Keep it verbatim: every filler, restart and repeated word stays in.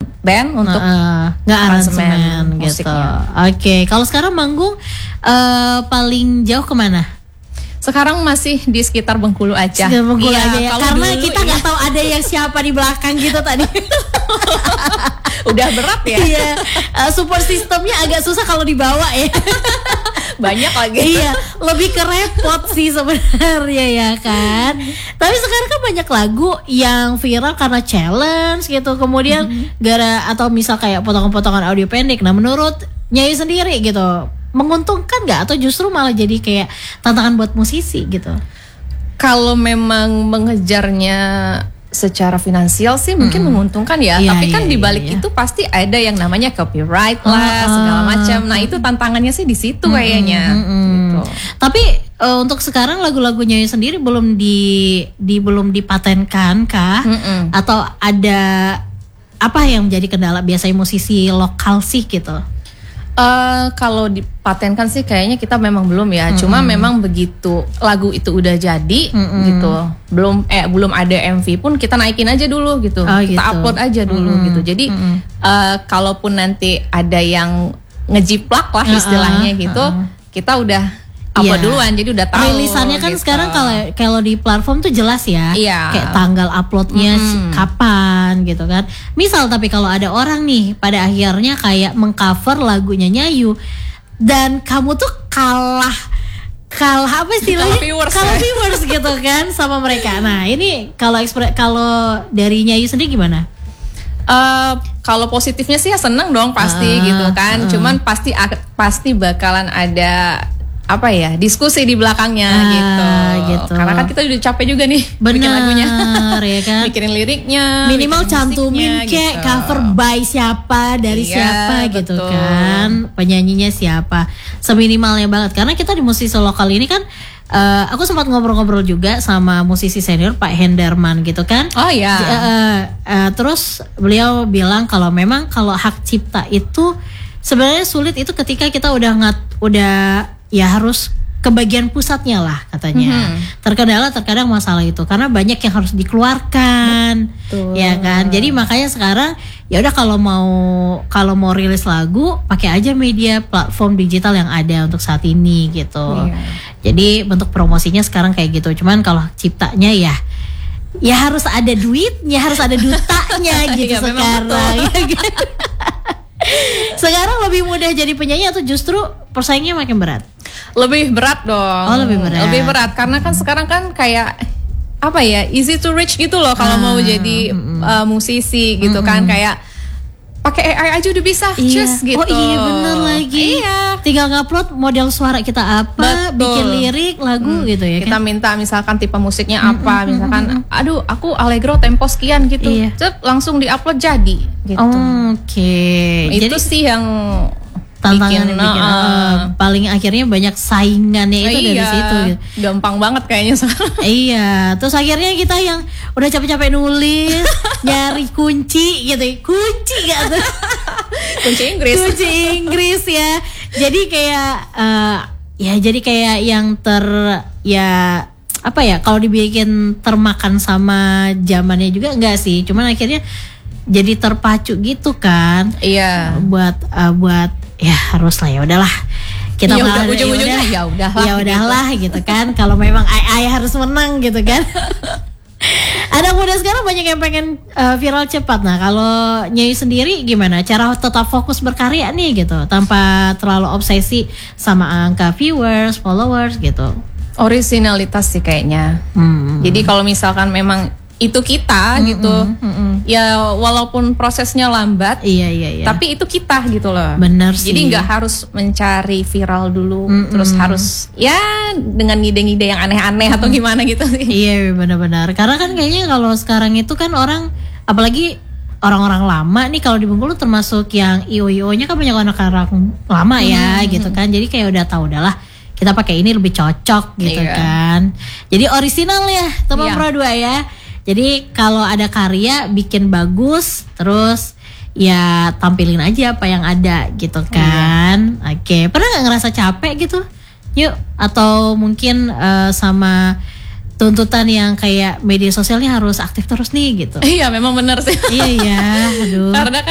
band untuk uh, nggak aransemen gitu. Oke, okay. Kalau sekarang manggung uh, paling jauh kemana? Sekarang masih di sekitar Bengkulu aja. Sekitar Bengkulu iya, aja ya. Karena dulu, kita nggak iya. tahu ada yang siapa di belakang gitu tadi. Udah berat ya. Iya. Uh, support sistemnya agak susah kalau dibawa ya. Banyak lagi. Iya, lebih ke repot sih sebenarnya ya kan. Tapi sekarang kan banyak lagu yang viral karena challenge gitu. Kemudian mm-hmm. gara atau misal kayak potongan-potongan audio pendek. Nah, menurut Nyai sendiri gitu, menguntungkan nggak atau justru malah jadi kayak tantangan buat musisi gitu? Kalau memang mengejarnya secara finansial sih mungkin mm-hmm. menguntungkan ya, iya, tapi kan iya, di balik iya. itu pasti ada yang namanya copyright lah, uh, segala macam. Nah, itu tantangannya sih di situ mm-hmm. kayaknya. Mm-hmm. Gitu. Tapi uh, untuk sekarang lagu-lagunya sendiri belum di, di belum dipatenkan kah? Mm-hmm. Atau ada apa yang menjadi kendala biasanya musisi lokal sih gitu? Uh, kalau dipatenkan sih kayaknya kita memang belum ya. Mm-hmm. Cuma memang begitu lagu itu udah jadi mm-hmm. gitu, belum eh belum ada M V pun kita naikin aja dulu gitu. Oh, kita gitu. upload aja dulu mm-hmm. gitu. Jadi mm-hmm. uh, kalaupun nanti ada yang ngejiplak lah istilahnya uh-uh, gitu, uh-uh. kita udah upload yeah. duluan, jadi udah tahu. Rilisannya kan gitu. Sekarang kalau kalau di platform tuh jelas ya, yeah. kayak tanggal uploadnya mm. kapan gitu kan. Misal tapi kalau ada orang nih pada akhirnya kayak mengcover lagunya Nyayu dan kamu tuh kalah kalah apa istilahnya? Kalah viewers, kalah viewers gitu kan sama mereka. Nah ini kalau ekspre kalau dari Nyayu sendiri gimana? Uh, kalau positifnya sih ya seneng dong pasti uh, gitu kan. Uh. Cuman pasti pasti bakalan ada apa ya diskusi di belakangnya ah, gitu. gitu. Karena kan kita udah capek juga nih bener, bikin lagunya, ya kan. Mikirin liriknya, minimal cantumin kayak gitu. Cover by siapa dari iya, siapa betul. Gitu kan, penyanyinya siapa, seminimalnya banget. Karena kita di musisi lokal ini kan, uh, aku sempat ngobrol-ngobrol juga sama musisi senior Pak Henderman gitu kan. Oh iya. Uh, uh, uh, terus beliau bilang kalau memang kalau hak cipta itu sebenarnya sulit itu ketika kita udah ngat, udah ya harus ke bagian pusatnya lah katanya. Mm-hmm. Terkendala terkadang masalah itu karena banyak yang harus dikeluarkan. Betul. Ya kan. Jadi makanya sekarang ya udah kalau mau kalau mau rilis lagu pakai aja media platform digital yang ada untuk saat ini gitu. Yeah. Jadi bentuk promosinya sekarang kayak gitu. Cuman kalau ciptanya ya ya harus ada duitnya, harus ada dutanya gitu ya, sekarang. Sekarang lebih mudah jadi penyanyi atau justru persaingnya makin berat? Lebih berat dong. Oh, lebih berat. Lebih berat karena kan sekarang kan kayak apa ya, easy to reach gitu loh kalau ah, mau jadi mm-mm. uh, musisi gitu mm-mm. kan, kayak pakai A I aja udah bisa, iya. cus gitu. Oh iya bener lagi. Iya. Tinggal ngupload model suara kita apa, betul. Bikin lirik lagu hmm. gitu ya. Kita kan? minta misalkan tipe musiknya apa, mm-mm, misalkan, mm-mm. aduh aku allegro tempo sekian gitu, iya. Cep, langsung diupload jadi. Gitu. Oh, oke. Okay. Itu jadi, sih yang tantangan bikin, bikin, uh, uh, paling akhirnya banyak saingannya itu iya, dari situ gitu. Gampang banget kayaknya sekarang. Iya, terus akhirnya kita yang udah capek-capek nulis nyari kunci gitu, kunci gak tuh? Kunci Inggris. Kunci Inggris ya. Jadi kayak uh, ya jadi kayak yang ter ya apa ya, kalau dibikin termakan sama zamannya juga enggak sih, cuman akhirnya jadi terpacu gitu kan. Iya. Buat uh, buat ya harus lah, ya udahlah kita ya udah ujung-ujungnya ya udahlah ya udahlah gitu. gitu kan, kalau memang A I harus menang gitu kan. Anak muda sekarang banyak yang pengen uh, viral cepat. Nah kalau Nyai sendiri gimana cara tetap fokus berkarya nih gitu tanpa terlalu obsesi sama angka viewers, followers gitu? Originalitas sih kayaknya. hmm. Jadi kalau misalkan memang itu kita mm-mm, gitu mm-mm. ya walaupun prosesnya lambat, iya iya iya, tapi itu kita gitu loh. Bener sih. Jadi nggak harus mencari viral dulu, mm-mm. terus harus ya dengan ngide-ngide yang aneh-aneh mm-mm. atau gimana gitu sih. Iya benar-benar, karena kan kayaknya kalau sekarang itu kan orang, apalagi orang-orang lama nih kalau di Bengkulu termasuk yang I O I O-nya kan banyak anak-anak lama ya mm-hmm. gitu kan. Jadi kayak udah tahu udahlah kita pakai ini lebih cocok gitu iya. kan. Jadi orisinal ya teman iya. Pro dua ya. Jadi kalau ada karya bikin bagus, terus ya tampilin aja apa yang ada gitu kan. Iya. Oke, pernah nggak ngerasa capek gitu? Yuk, atau mungkin uh, sama tuntutan yang kayak media sosialnya harus aktif terus nih gitu? Iya, memang benar sih. Iya ya, aduh. Karena